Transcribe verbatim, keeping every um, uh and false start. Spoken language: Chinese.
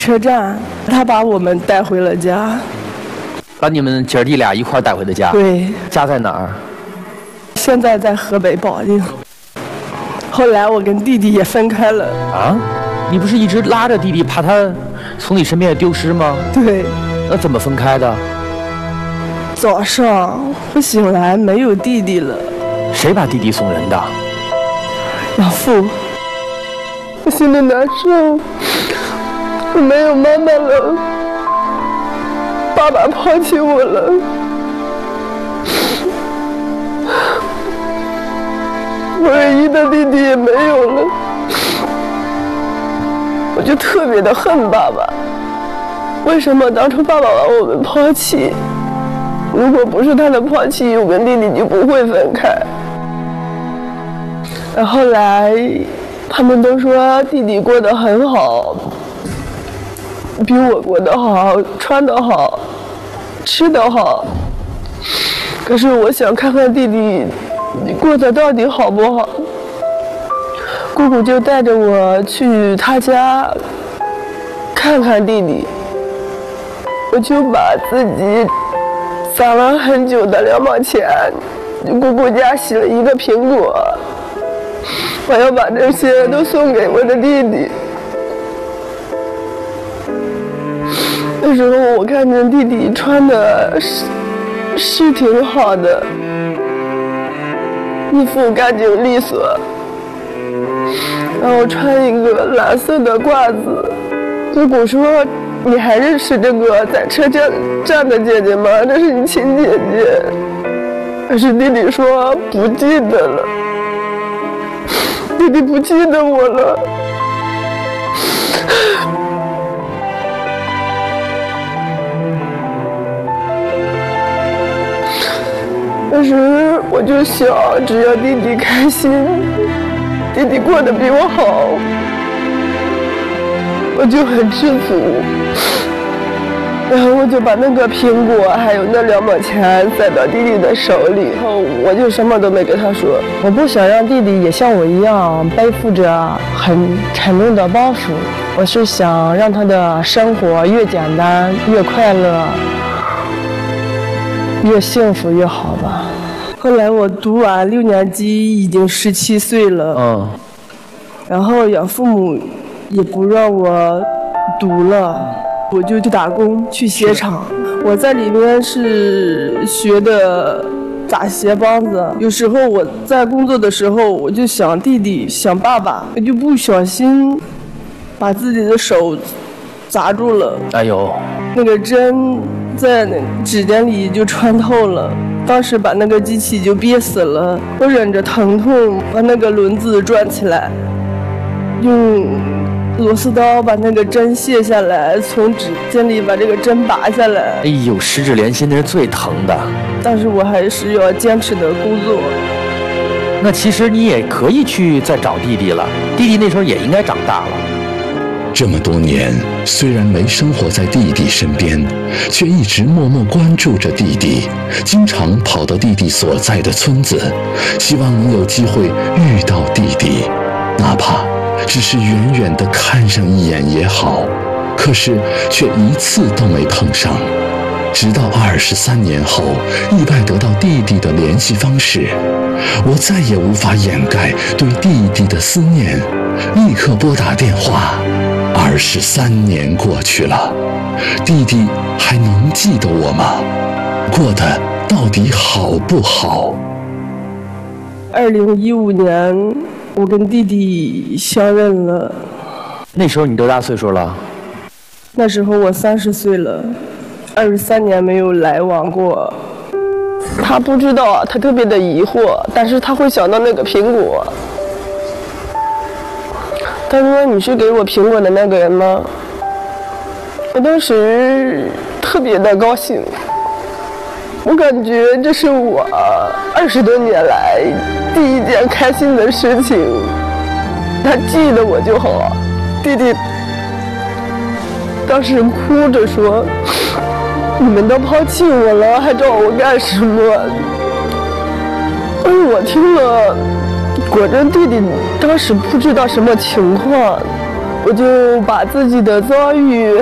车站，他把我们带回了家。 把你们姐弟俩一块带回的家？ 对。 家在哪儿？ 现在在河北保定。后来我跟弟弟也分开了。 啊？你不是一直拉着弟弟，怕他从你身边丢失吗？ 对。 那怎么分开的？ 早上我醒来没有弟弟了。 谁把弟弟送人的？ 养父。我心里难受，我没有妈妈了，爸爸抛弃我了。我唯一的弟弟也没有了，我就特别的恨爸爸。为什么当初爸爸把我们抛弃？如果不是他的抛弃，我跟弟弟就不会分开。然后来，他们都说弟弟过得很好，比我过得好，穿得好，吃得好。可是我想看看弟弟过得到底好不好。姑姑就带着我去他家看看弟弟，我就把自己攒了很久的两毛钱，姑姑家洗了一个苹果，我要把这些都送给我的弟弟。那时候我看见弟弟穿的是是挺好的，衣服干净利索，然后穿一个蓝色的褂子。姑姑说：“你还认识这个在车站站的姐姐吗？这是你亲姐姐。”可是弟弟说不记得了，弟弟不记得我了。当时我就想，只要弟弟开心，弟弟过得比我好，我就很知足。然后我就把那个苹果还有那两毛钱塞到弟弟的手里，然后我就什么都没跟他说。我不想让弟弟也像我一样背负着很沉重的包袱，我是想让他的生活越简单越快乐，越幸福越好吧。后来我读完六年级，已经十七岁了。 嗯。 然后养父母也不让我读了，我就去打工，去鞋厂。我在里面是学的打鞋帮子。有时候我在工作的时候，我就想弟弟，想爸爸，我就不小心把自己的手砸住了。 哎呦！ 那个针在那指尖里就穿透了，当时把那个机器就憋死了。我忍着疼痛把那个轮子转起来，用螺丝刀把那个针卸下来，从指尖里把这个针拔下来。 哎呦，十指连心，那是最疼的。 但是我还是要坚持的工作。 那其实你也可以去再找弟弟了，弟弟那时候也应该长大了。 这么多年，虽然没生活在弟弟身边，却一直默默关注着弟弟，经常跑到弟弟所在的村子，希望能有机会遇到弟弟，哪怕只是远远地看上一眼也好，可是却一次都没碰上。直到二十三年后，意外得到弟弟的联系方式，我再也无法掩盖对弟弟的思念，立刻拨打电话。二十三年过去了，弟弟还能记得我吗？过得到底好不好？ 二零一五年，我跟弟弟相认了。 那时候你多大岁数了？ 那时候我三十岁了，二十三年没有来往过。他不知道啊，他特别的疑惑，但是他会想到那个苹果。他说：“你是给我苹果的那个人吗？”我当时特别的高兴，我感觉这是我二十多年来第一件开心的事情。他记得我就好。弟弟当时哭着说：“你们都抛弃我了，还找我干什么？”但是我听了，果真弟弟当时不知道什么情况， 我就把自己的遭遇